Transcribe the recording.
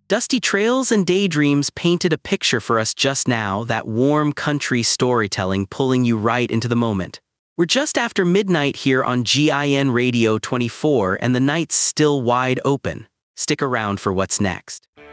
Dusty Trails and Daydreams painted a picture for us just now, that warm country storytelling pulling you right into the moment. We're just after midnight here on GIN Radio 24 and the night's still wide open. Stick around for what's next.